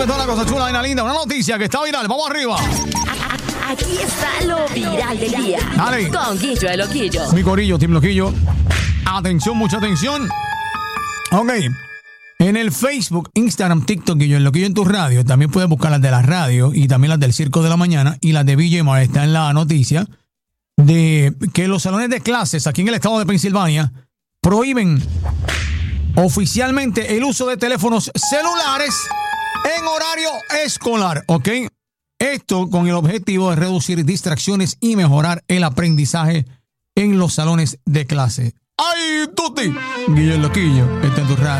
es toda la cosa chula, vaina linda. Una noticia que está viral. Vamos arriba. Aquí está lo viral del día. Dale. Con Guillo el Loquillo. Mi corillo, Team Loquillo. Atención, mucha atención. Ok. En el Facebook, Instagram, TikTok, Guillo el Loquillo en tu radio. También puedes buscar las de la radio y también las del Circo de la Mañana. Y las de BJ Mar. Está en la noticia de que los salones de clases aquí en el estado de Pensilvania prohíben oficialmente el uso de teléfonos celulares en horario escolar, ¿ok? Esto con el objetivo de reducir distracciones y mejorar el aprendizaje en los salones de clase. ¡Ay, Tuti! Guillo el Loquillo, está en tu radio.